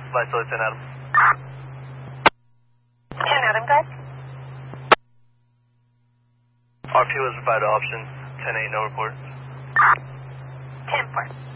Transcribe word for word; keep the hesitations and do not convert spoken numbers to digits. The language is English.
Bye, Solar ten Adam. ten Adam, good. R P O has provided option ten eight, no report. ten four.